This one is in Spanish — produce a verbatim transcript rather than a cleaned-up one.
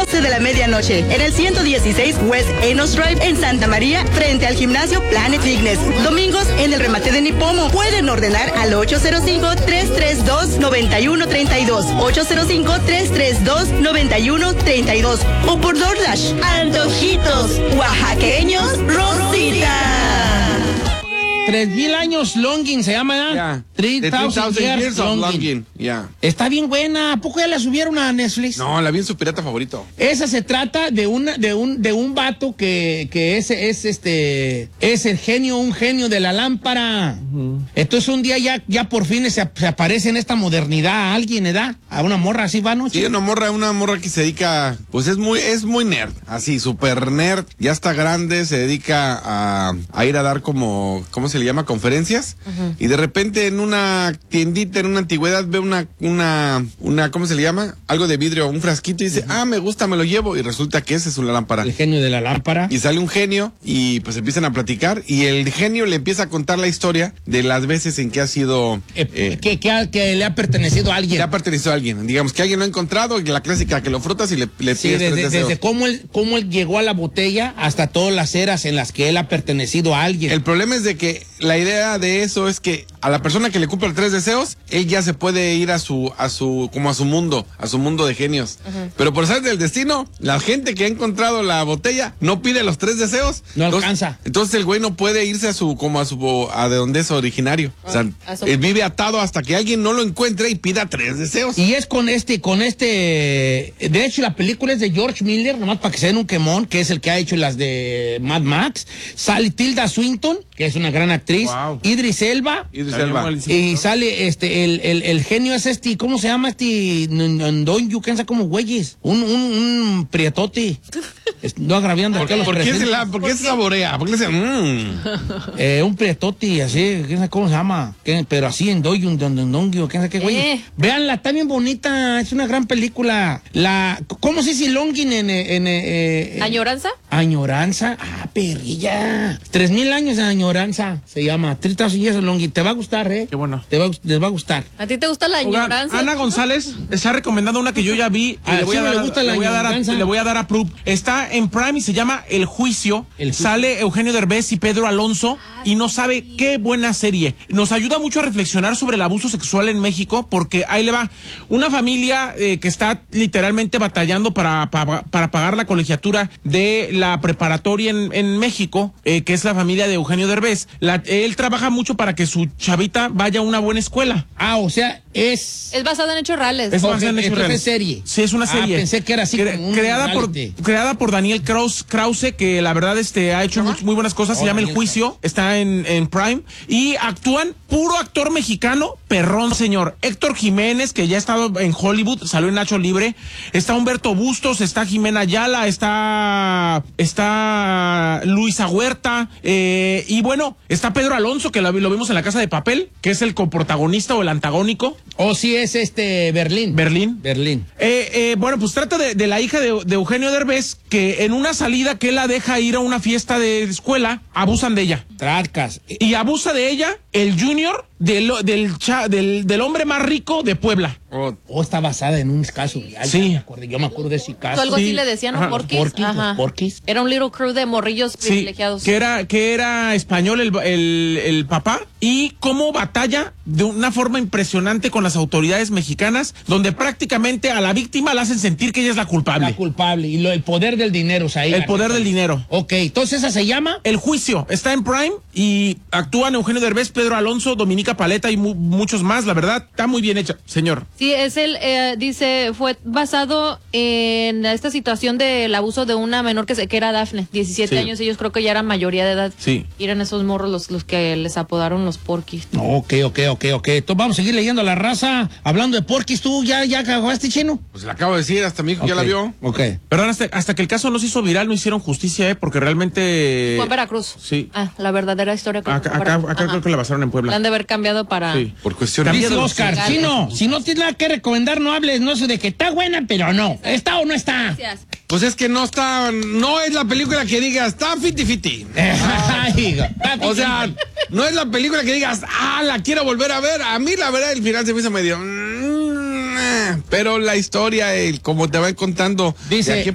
doce de la medianoche, en el ciento dieciséis West Enos Drive en Santa María, frente al gimnasio Planet Fitness. Domingos en el remate de Nipomo. Pueden ordenar al ocho cero cinco, tres tres dos, nueve uno tres dos, ocho cero cinco, tres tres dos, nueve uno tres dos o por DoorDash. Antojitos oaxaqueños Rosita. Tres mil años Longing se llama, ¿ya? Yeah. Three thousand years, years of Longing. Longing. Yeah. Está bien buena. ¿A poco ya la subieron a Netflix? No, la vi en su pirata favorito. Esa se trata de una, de un, de un vato que, que es, es este, es el genio, un genio de la lámpara. Uh-huh. Entonces un día ya, ya por fin se, se aparece en esta modernidad a alguien, ¿verdad? A una morra así, va, ¿no? Sí, una morra, una morra que se dedica, pues es muy, es muy nerd, así, súper nerd, ya está grande, se dedica a, a ir a dar como, ¿cómo se le llama? Conferencias. Uh-huh. Y de repente en una tiendita, en una antigüedad, ve una, una, una, ¿cómo se le llama? Algo de vidrio, un frasquito y dice, uh-huh. ah, me gusta, me lo llevo. Y resulta que esa es una lámpara. El genio de la lámpara. Y sale un genio y pues empiezan a platicar y el genio le empieza a contar la historia de las veces en que ha sido... Eh, eh, que, que, ha, que le ha pertenecido a alguien. Le ha pertenecido a alguien. Digamos que alguien lo ha encontrado, y la clásica que lo frotas y le, le sí, pides desde, tres deseos. desde cómo él, cómo él llegó a la botella hasta todas las eras en las que él ha pertenecido a alguien. El problema es de que la idea de eso es que a la persona que le cumple tres deseos, él ya se puede ir a su, a su, como a su mundo, a su mundo de genios. Uh-huh. Pero por ser del destino, la gente que ha encontrado la botella no pide los tres deseos. No entonces, alcanza. Entonces el güey no puede irse a su, como a su, a de donde es originario. Uh, o sea, él vive atado hasta que alguien no lo encuentre y pida tres deseos. Y es con este, con este, de hecho la película es de George Miller, nomás para que se den un quemón, que es el que ha hecho las de Mad Max. Sale Tilda Swinton, que es una gran actriz. Wow. Idris Elba. Idris Elba. Y sale este, el, el, el genio es este, ¿cómo se llama este? Ndonyu, ¿qué sabe como güeyes? Un, un, un prietote. No agraviando ¿Por, acá los ¿por, qué se la, ¿Por, ¿Por qué se saborea? ¿Por qué le dice mmm? Eh, un prietote, así, ¿qué sabe cómo se llama? ¿Qué? Pero así en Doyu, en Ndonyu, ¿qué sabe qué güey? Eh. Véanla, está bien bonita, es una gran película. La, ¿cómo se dice Longing en, en, en eh, ¿Añoranza? Añoranza, ah, perrilla. Tres mil años de añoranza, se llama. Three thousand years of Longing. Te va a gustar, ¿eh? Qué bueno. Te va, les va a gustar. ¿A ti te gusta la añoranza? Ana González está recomendando una que yo ya vi. Ah, le, voy sí, a dar, le, gusta le, la voy a dar a, le voy a dar a proof. Está en Prime y se llama El Juicio. El Juicio. Sale Eugenio Derbez y Pedro Alonso. Ah, y no sabe sí. qué buena serie. Nos ayuda mucho a reflexionar sobre el abuso sexual en México, porque ahí le va. Una familia eh, que está literalmente batallando para, para, para pagar la colegiatura de la preparatoria en, en México, eh, que es la familia de Eugenio Derbez. La, él trabaja mucho para que su chavita vaya a una buena escuela. Ah, o sea, es... Es basada en hechos reales. Es basada en hechos reales. Es serie. Sí, es una serie. Ah, pensé que era así Cre como un creada por creada por Daniel Krause, Krause, que la verdad este ha hecho muy, muy buenas cosas. Oh, se llama Daniel El Juicio. Krause. Está en, en Prime. Y actúan puro actor mexicano, perrón, señor. Héctor Jiménez, que ya ha estado en Hollywood, salió en Nacho Libre. Está Humberto Bustos, está Jimena Ayala, está está Luisa Huerta, eh, y bueno, está Pedro Alonso, que lo, lo vimos en La Casa de Papel, que es el coprotagonista o el antagónico. O oh, sí es este Berlín. Berlín. Berlín. Eh, eh, bueno, pues trata de, de la hija de, de Eugenio Derbez, que en una salida que él la deja ir a una fiesta de escuela, abusan de ella. Tracas. Y abusa de ella el Junior del, del, cha, del, del hombre más rico de Puebla. O oh, oh, está basada en un caso real. Sí. Me acuerdo, yo me acuerdo de ese caso. Algo sí. así le decían, ¿no? Porquis. Porquis, Ajá. Porquis. Era un little crew de morrillos sí, privilegiados. Que era, que era español el, el, el papá. Y cómo batalla de una forma impresionante con las autoridades mexicanas, donde prácticamente a la víctima la hacen sentir que ella es la culpable. La culpable. Y lo, el poder del dinero, o sea, ahí El poder del dinero. Ok, entonces esa se llama El Juicio. Está en Prime y actúan Eugenio Derbez, Pedro Alonso, Dominica Paleta y mu muchos más. La verdad, está muy bien hecha, señor. Sí, es el, eh, dice, fue basado en esta situación del abuso de una menor que, se, que era Dafne, diecisiete sí. años. Ellos creo que ya eran mayoría de edad. Sí. Y eran esos morros los, los que les apodaron los Porquis. Ok, ok, ok, ok. Entonces vamos a seguir leyendo la raza. Hablando de Porquis, ¿tú ya, ya acabaste, Chino? Pues le acabo de decir, hasta mi hijo okay. ya la vio. Ok. Perdón, hasta, hasta que el caso no se hizo viral, no hicieron justicia, ¿eh? Porque realmente... Fue en Veracruz. Sí. Ah, la verdadera historia. Acá, acá, acá creo que la basaron en Puebla. La han de haber cambiado para... Sí. Por cuestiones... Dice Oscar, Chino, si no tienes nada que recomendar, no hables, no sé de que está buena, pero no. ¿Está o no está? Gracias. Pues es que no está, no es la película que digas, está fiti fiti. O sea, no es la película que digas, ah, la quiero volver a ver. A mí la verdad el final se me hizo medio... Pero la historia, el, como te van contando... Dice...